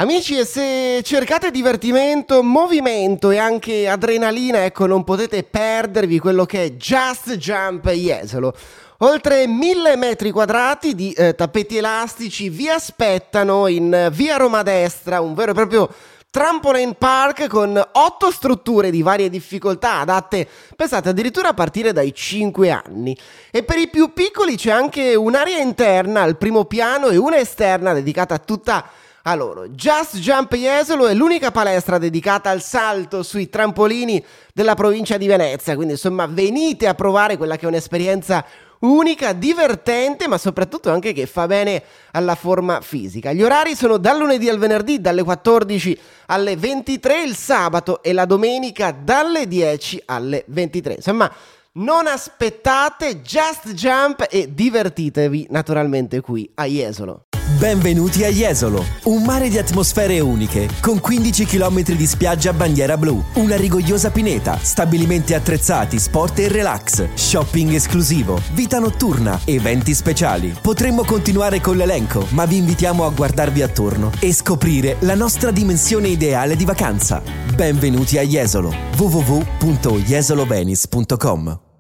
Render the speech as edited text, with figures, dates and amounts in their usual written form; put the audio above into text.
Amici, e se cercate divertimento, movimento e anche adrenalina, ecco, non potete perdervi quello che è Just Jump Jesolo. Oltre 1000 metri quadrati di tappeti elastici vi aspettano in via Roma Destra, un vero e proprio trampoline park con 8 strutture di varie difficoltà adatte, pensate, addirittura a partire dai 5 anni. E per i più piccoli c'è anche un'area interna al primo piano e una esterna dedicata tutta a loro. Just Jump Jesolo è l'unica palestra dedicata al salto sui trampolini della provincia di Venezia, quindi insomma venite a provare quella che è un'esperienza unica, divertente, ma soprattutto anche che fa bene alla forma fisica. Gli orari sono dal lunedì al venerdì dalle 14 alle 23, il sabato e la domenica dalle 10 alle 23. Insomma, non aspettate, Just Jump e divertitevi naturalmente qui a Jesolo. Benvenuti a Jesolo, un mare di atmosfere uniche, con 15 km di spiaggia a bandiera blu, una rigogliosa pineta, stabilimenti attrezzati, sport e relax, shopping esclusivo, vita notturna, eventi speciali. Potremmo continuare con l'elenco, ma vi invitiamo a guardarvi attorno e scoprire la nostra dimensione ideale di vacanza. Benvenuti a Jesolo, www.jesolovenice.com.